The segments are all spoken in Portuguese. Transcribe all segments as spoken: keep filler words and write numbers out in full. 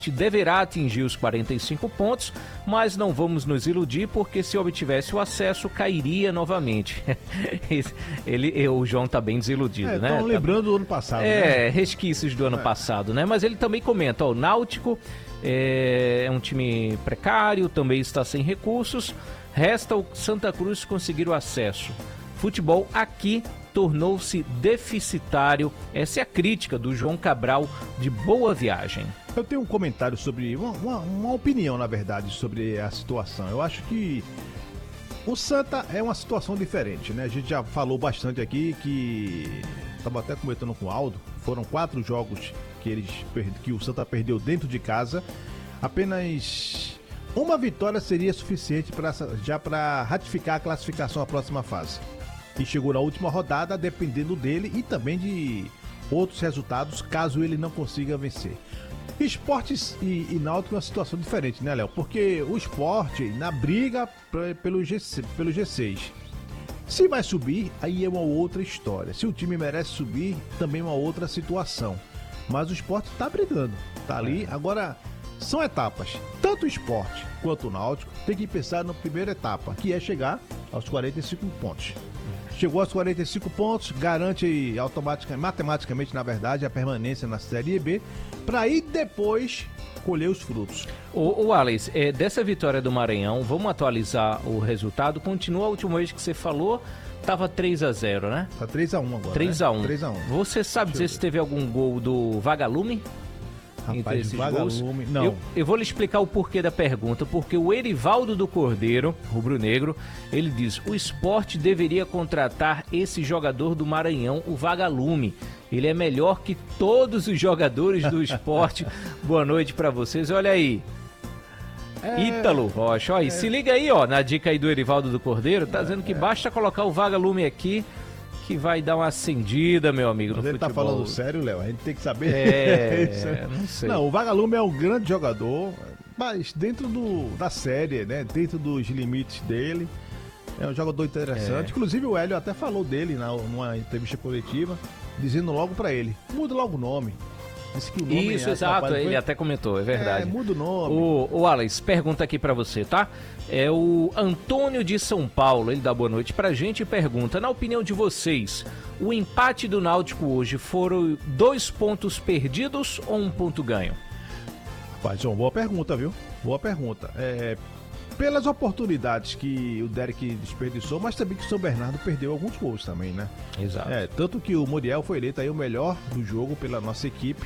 deverá atingir os quarenta e cinco pontos, mas não vamos nos iludir, porque se obtivesse o acesso, cairia novamente. Ele, o João tá bem desiludido, é, né? Estão lembrando do ano passado, É, né? resquícios do ano É. passado, né? Mas ele também comenta, ó, o Náutico é, é um time precário, também está sem recursos, resta o Santa Cruz conseguir o acesso. Futebol aqui tornou-se deficitário. Essa é a crítica do João Cabral de Boa Viagem. Eu tenho um comentário sobre, uma, uma, uma opinião, na verdade, sobre a situação. Eu acho que o Santa é uma situação diferente, né? A gente já falou bastante aqui que, estava até comentando com o Aldo, foram quatro jogos que, eles, que o Santa perdeu dentro de casa. Apenas uma vitória seria suficiente pra, já para ratificar a classificação à próxima fase. E chegou na última rodada, dependendo dele e também de outros resultados, caso ele não consiga vencer. Esportes e, e Náutico é uma situação diferente, né, Léo? Porque o Sport, na briga pra, pelo, G, pelo G seis, se vai subir, aí é uma outra história. Se o time merece subir, também é uma outra situação. Mas o Sport tá brigando, tá ali. Agora, são etapas. Tanto o Sport quanto o Náutico tem que pensar na primeira etapa, que é chegar aos quarenta e cinco pontos. Chegou aos quarenta e cinco pontos, garante automaticamente, matematicamente, na verdade, a permanência na Série B, para aí depois colher os frutos. O, o Alex, é, dessa vitória do Maranhão, vamos atualizar o resultado. Continua a última vez que você falou, tava três a zero, né? Tá três a um agora. três a um. Né? três a um. Você sabe dizer se teve algum gol do Vagalume? Rapaz, de Vagalume, não. Eu, eu vou lhe explicar o porquê da pergunta, porque o Erivaldo do Cordeiro, rubro-negro, ele diz, o Sport deveria contratar esse jogador do Maranhão, o Vagalume. Ele é melhor que todos os jogadores do Sport. Boa noite pra vocês, olha aí. É... Ítalo Rocha, ó, é... e se liga aí, ó, na dica aí do Erivaldo do Cordeiro, tá dizendo que basta colocar o Vagalume aqui, que vai dar uma acendida, meu amigo, Mas no ele futebol. Tá falando sério, Léo? A gente tem que saber. É, não sei. Não, o Vagalume é um grande jogador, mas dentro do, da série, né? Dentro dos limites dele. É um jogador interessante. É. Inclusive o Hélio até falou dele na, numa entrevista coletiva, dizendo logo pra ele, muda logo o nome. Disse que o nome Isso, é, exato, capaz, ele foi... até comentou, é verdade. É, muda o nome. O, o Alex, pergunta aqui pra você, tá? É o Antônio de São Paulo, ele dá boa noite pra gente e pergunta, na opinião de vocês, o empate do Náutico hoje foram dois pontos perdidos ou um ponto ganho? Rapaz, João, boa pergunta, viu? Boa pergunta. É, pelas oportunidades que o Derek desperdiçou, mas também que o São Bernardo perdeu alguns gols também, né? Exato. É, tanto que o Muriel foi eleito aí o melhor do jogo pela nossa equipe.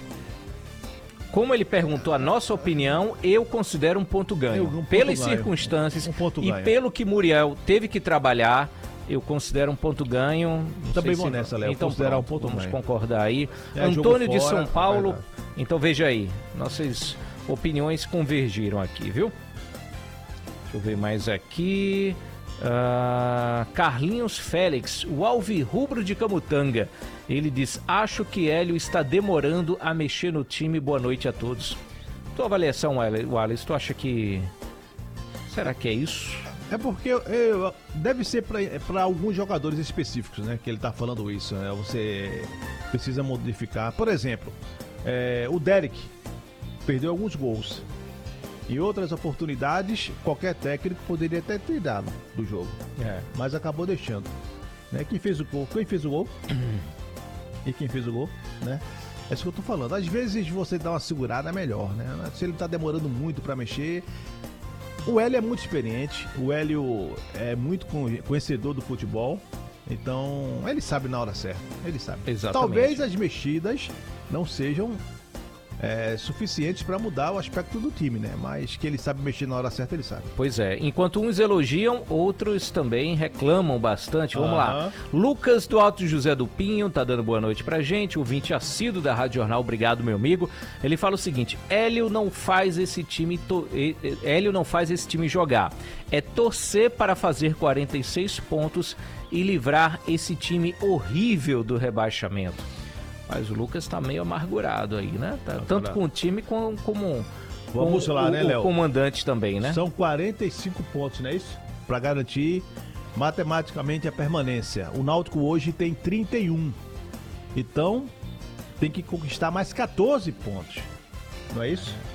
Como ele perguntou a nossa opinião, eu considero um ponto ganho. Eu, um ponto Pelas ganho. circunstâncias Um ponto e ganho. pelo que Muriel teve que trabalhar, eu considero um ponto ganho. Não Também sei vou se... nessa, Léo. Então, considerar um pronto, ponto vamos ganho. concordar aí. É, Antônio de fora, São Paulo. vai, vai. Então veja aí, nossas opiniões convergiram aqui, viu? Deixa eu ver mais aqui. Uh, Carlinhos Félix, o alvirrubro de Camutanga. Ele diz, acho que Hélio está demorando a mexer no time. Boa noite a todos. Tua avaliação, Wallace, tu acha que... Será que é isso? É porque eu, deve ser para alguns jogadores específicos, né? Que ele tá falando isso, né? Você precisa modificar. Por exemplo, é, o Derek perdeu alguns gols. Em outras oportunidades, qualquer técnico poderia até ter dado do jogo. É. Mas acabou deixando. Né? Quem fez o gol? Quem fez o gol? E quem fez o gol, né? É isso que eu tô falando. Às vezes você dá uma segurada é melhor, né? Se ele tá demorando muito para mexer. O Hélio é muito experiente, o Hélio é muito conhecedor do futebol, então ele sabe na hora certa, ele sabe. Exatamente. Talvez as mexidas não sejam é, suficientes para mudar o aspecto do time, né? Mas que ele sabe mexer na hora certa, ele sabe. Pois é, enquanto uns elogiam, outros também reclamam bastante. Vamos uhum. lá. Lucas do Alto José do Pinho tá dando boa noite pra gente, ouvinte assíduo da Rádio Jornal, obrigado meu amigo. Ele fala o seguinte, Hélio não faz esse time to... Hélio não faz esse time jogar, é torcer para fazer quarenta e seis pontos e livrar esse time horrível do rebaixamento. Mas o Lucas tá meio amargurado aí, né? Tá, tanto com o time como, como Vamos com lá, o, né, Léo? o comandante também, né? São quarenta e cinco pontos, não é isso? Para garantir matematicamente a permanência. O Náutico hoje tem trinta e um. Então, tem que conquistar mais quatorze pontos. Não é isso?